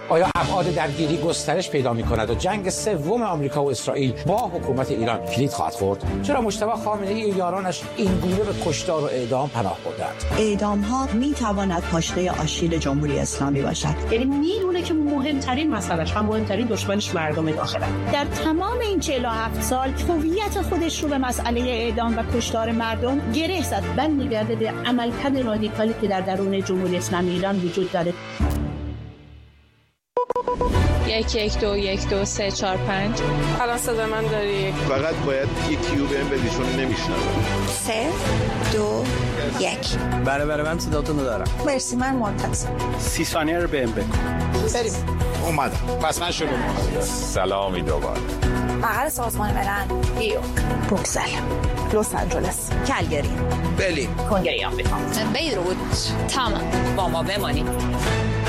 آیا ابعاد درگیری گسترش پیدا می‌کند و جنگ سوم آمریکا و اسرائیل با حکومت ایران کلید خواهد خورد؟ چرا مجتبی خامنه‌ای و یارانش اینگونه به کشتار و اعدام پناه بردند؟ اعدام‌ها می‌تواند پاشنه آشیل جمهوری اسلامی باشد. یعنی میدونه که مهمترین مسئلهش و مهمترین دشمنش مردم داخله. در تمام این 47 سال هویت خودش رو به مسئله اعدام و کشتار مردم گره زد. برمیگرده به عملکرد رادیکالی که در درون جمهوری اسلامی ایران وجود داره. 1 1 2 1 2 3 4 5. الان صدا من داری؟ فقط باید یکیو بهم بدی چون نمیشنوم. 3 2 1. بله من صداتون رو دارم. مرسی، من منتظر. 30 ثانیه رو بهم بگو. بریم. اومدم. پس من شروع می‌کنم. سلامی دوباره. مقر سازمان ملل، نیویورک، بروکسل، لس آنجلس، کلگری، برلین، کنگره آمریکا، بیروت. تمام. با ما بمانید.